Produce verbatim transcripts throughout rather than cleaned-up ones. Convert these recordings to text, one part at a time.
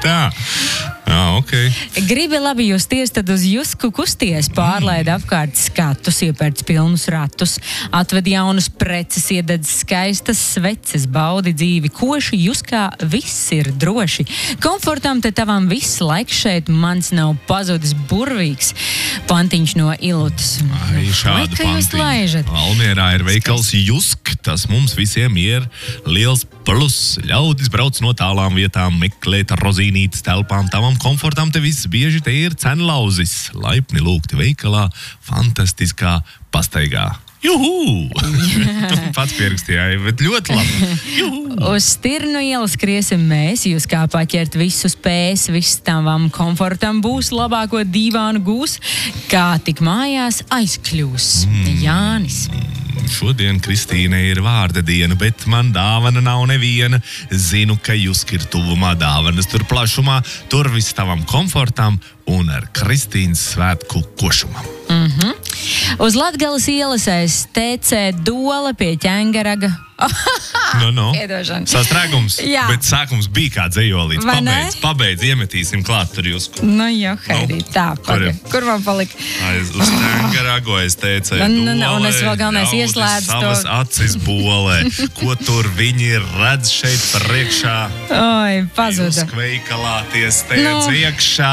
tā. Jā, ok. Gribi labi justies, tad uz Jusku kusties, pārlaid apkārt skatus, iepērc pilnus ratus, atved jaunus preces, iededz skaistas sveces, baudi dzīvi koši, Juskā viss ir droši. Komfortam te tavam viss laiks šeit, mans nav pazudis burvīgs. Pantiņš no Ilutas. Ai, šādu pantiņu. Almierā ir veikals Jusk, tas mums visiem ir liels plus. Ļaudis brauc no tālām vietām, meklēt rozīnītes telpām, tavam komfortam te viss bieži te ir cenlauzis. Laipni lūgti veikalā, fantastiskā pastaigā. Juhu! Pats pierakstīja, bet ļoti labi. Juhu! Uz Stirnu ielu skriesim mēs, jūs kā paķert visu spēs, viss tavam komfortam būs, labāko dīvānu gūs, kā tik mājās aizkļūs. Mm. Jānis. Šodien Kristīne ir vārda diena, bet man dāvana nav neviena. Zinu, ka Jusk ir tuvumā dāvanas tur plašumā, tur viss tavam komfortam un ar Kristīnas svētku košumam. Mhm. Uz Latgales ielas aiz T C Dola pie ķengaraga. No, no. Piedošana. Sastrēgums, Jā. bet sākums bija kā dzejolīts. Vai ne? Pabeidz, pabeidz, iemetīsim klāt tur Jusku. Nu, jau, Heidi, Nu, tā, kur ir? pagaid. Kur man palika? Aiz uz ķengaragu, aiz T C Nu, nu, nu, Dolē, un es vēl galvenais ļaudis ieslēdzu to- savas acis bolē. Ko tur viņi redz šeit priekšā? Oi, pazuda. Jusk veikalā tie steidz Nu. iekšā.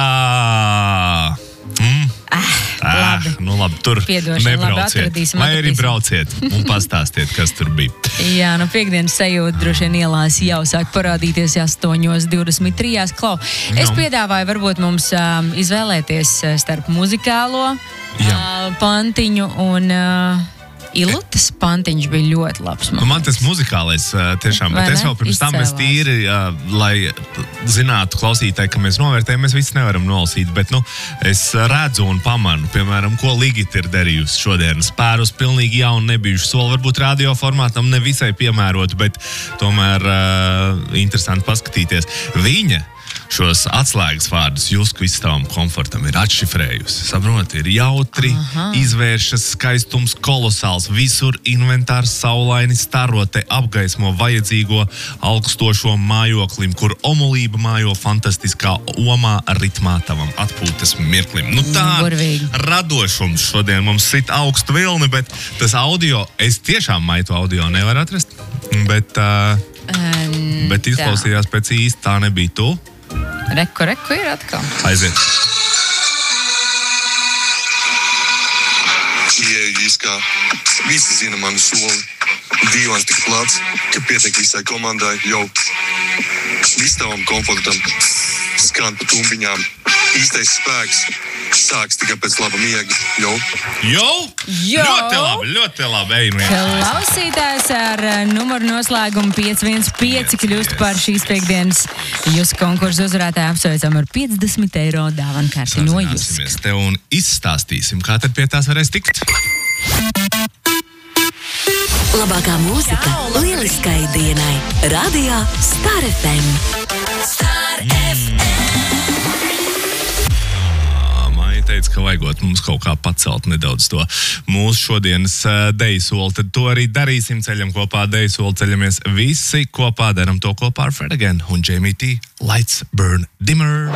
Mm? Ah, labi. Nu labi, tur Piedošana, labi, nebrauciet. atradīsim, Vai arī atradīsim. brauciet un pastāstiet, kas tur bija. Jā, nu piekdienas sajūta droši vien ielās jau sāk parādīties astoņos divdesmit trīs. Klau, es Nu. piedāvāju varbūt mums um, izvēlēties uh, starp muzikālo Jā. uh, pantiņu un uh, Ilutas pantiņš bija ļoti labs. Nu, man tas muzikālais uh, tiešām, Vai bet es ne? vēl pirms tam es Izcēlās. tīri, uh, lai zinātu klausītāji, ka mēs novērtējam, mēs visi nevaram nolasīt, bet, nu, es redzu un pamanu, piemēram, ko Ligita ir darījusi šodien. Spērus pilnīgi jaunu nebijušu soli, varbūt radio formātam nevisai piemērotu, bet tomēr uh, interesanti paskatīties. Viņa šos atslēgas vārdus Jusku visam komfortam ir atšifrējusi. Saproti, ir jautri, Aha. izvēršas, skaistums kolosāls, visur inventārs saulaini staro, te apgaismo vajadzīgo augstošo mājoklim, kur omulība mājo fantastiskā omā ritmā tavam atpūtas mirklim. Nu tā, Burvīgi. radošums šodien mums sit augstu vilni, bet tas audio, es tiešām maitu audio nevaru atrast, bet, uh, Um, bet izklausījās pēc īsti, tā nebija tu. Reku, reku ir atkal. Aiziet. Ieeju Juskā, visi zina manu soli. Dīvāns tik plats, ka pietiek visai komandai, jau. Viss tavam komfortam, skan pa tumbiņām. Īstais spēks sāks tikai pēc laba miega, jau. Jo! Jo! Ļoti labi, ļoti labi. Ejam, ejam. Klausītājs ar uh, numuru noslēgumu pieci viens pieci kļūst par šīs piekdienas Juska konkursu uzvarētāju. Apsveicam ar piecdesmit eiro dāvanu karti no Juska. Sazināsimies te un izstāstīsim, kā tad pie tās varēs tikt. Labākā mūzika lieliskai dienai. Radio Star F M. Star F M. Teica, ka vajagot mums kaut kā pacelt nedaudz to mūsu šodienas uh, dejsoli, tad to arī darīsim, ceļam kopā dejsoli, ceļamies visi kopā, daram to kopā ar Fred again un Jamie T. Lights Burn Dimmer.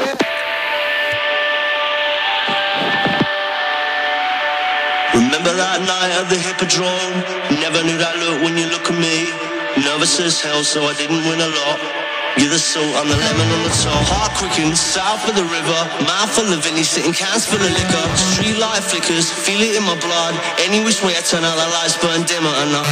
Remember that night at the Hippodrome? Never knew that look when you look at me. Nervous as hell, so I didn't win a lot. You're the salt, I'm the lemon on the top. Heart quicken, south of the river. Mouth full of Vinny, sitting cans full of liquor. Street light flickers, feel it in my blood. Any which way I turn out, the lights burn dimmer and I